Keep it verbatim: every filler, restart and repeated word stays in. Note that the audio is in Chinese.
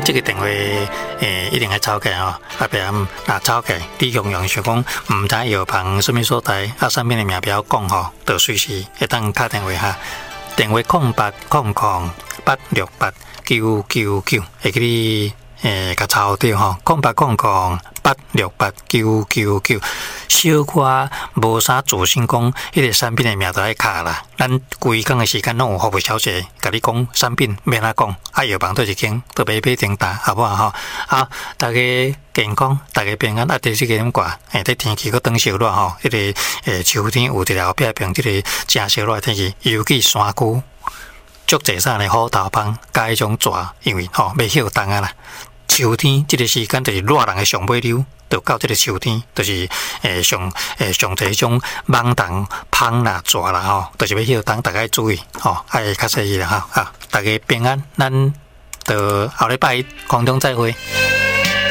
这个电话诶一定要抄起来哦，啊别若抄起来，你用用想讲唔知药房什么所在，啊上面的名标讲吼，就随时会当打电话哈。电话空八空空八六八九九九，会给你诶甲抄掉吼，空八空空八六八九九九。小可无啥自信讲，迄个产品的名就爱卡啦。咱规工的时间拢有服务小姐甲你讲产品免哪讲，啊药房倒一间，倒买买订单，好不好吼？啊，大家健康，大家平安。啊，第四个点挂，诶，这天气搁转烧热吼，迄个诶秋天有一条壁边，即个正烧热的天气，尤其山区，足侪啥的虎头蜂，加迄种蛇，因为吼要休冬啊啦。秋天这个时间就是热人的上尾流，就到这个秋天，就是诶上诶上侪种蠓虫、蜂啦、蛇啦吼，就是要休冬，大家注意吼，爱较细意啦吼啊，大家平安，咱就后礼拜空中再会。